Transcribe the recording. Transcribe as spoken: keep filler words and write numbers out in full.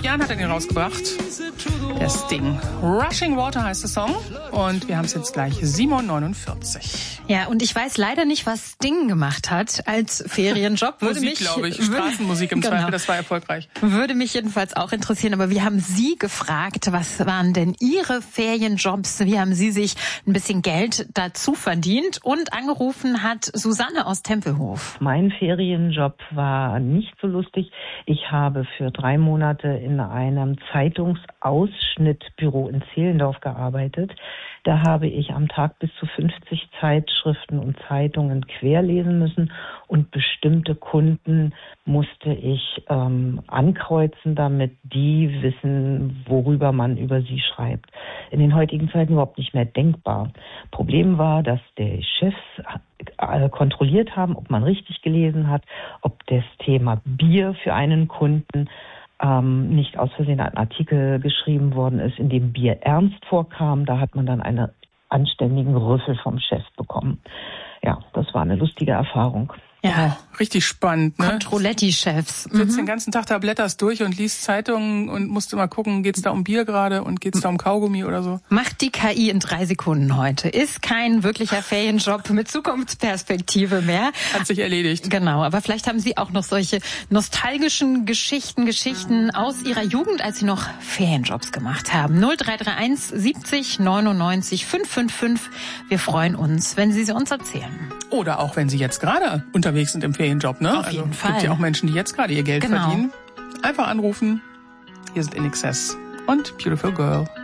Jahren hat er den rausgebracht. Der Sting. Rushing Water heißt der Song. Und wir haben es jetzt gleich sieben Uhr neunundvierzig. Ja, und ich weiß leider nicht, was Sting gemacht hat als Ferienjob. Musik, mich, glaube ich. Straßenmusik im genau. Zweifel, das war erfolgreich. Würde mich jedenfalls auch interessieren. Aber wir haben Sie gefragt, was waren denn Ihre Ferienjobs? Wie haben Sie sich ein bisschen Geld dazu verdient? Und angerufen hat Susanne aus Tempelhof. Mein Ferienjob war nicht so lustig. Ich habe für drei Monate in einem Zeitungsausschnittbüro in Zehlendorf gearbeitet. Da habe ich am Tag bis zu fünfzig Zeitschriften und Zeitungen querlesen müssen und bestimmte Kunden musste ich ähm, ankreuzen, damit die wissen, worüber man über sie schreibt. In den heutigen Zeiten überhaupt nicht mehr denkbar. Problem war, dass die Chefs äh, kontrolliert haben, ob man richtig gelesen hat, ob das Thema Bier für einen Kunden ähm, nicht aus Versehen ein Artikel geschrieben worden ist, in dem Bier ernst vorkam. Da hat man dann einen anständigen Rüffel vom Chef bekommen. Ja, das war eine lustige Erfahrung. Ja, oh, richtig spannend, ne? Controletti-Chefs. Du sitzt mhm. den ganzen Tag da, blätterst durch und liest Zeitungen und musst immer gucken, geht's da um Bier gerade und geht's da um Kaugummi oder so? Macht die K I in drei Sekunden heute. Ist kein wirklicher Ferienjob mit Zukunftsperspektive mehr. Hat sich erledigt. Genau, aber vielleicht haben Sie auch noch solche nostalgischen Geschichten, Geschichten aus Ihrer Jugend, als Sie noch Ferienjobs gemacht haben. null drei drei eins siebzig neunundneunzig fünf fünf fünf. Wir freuen uns, wenn Sie sie uns erzählen. Oder auch, wenn Sie jetzt gerade unterwegs sind im Ferienjob, ne? Auf jeden also, Fall. Es gibt ja auch Menschen, die jetzt gerade ihr Geld genau. verdienen. Einfach anrufen. Hier sind In Excess und Beautiful Girl.